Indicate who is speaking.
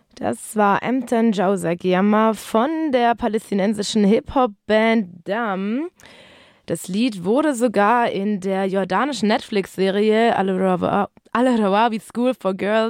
Speaker 1: Das war Emten Jausekiyama von der palästinensischen Hip-Hop-Band Dam. Das Lied wurde sogar in der jordanischen Netflix-Serie Al-Rawabi School for Girls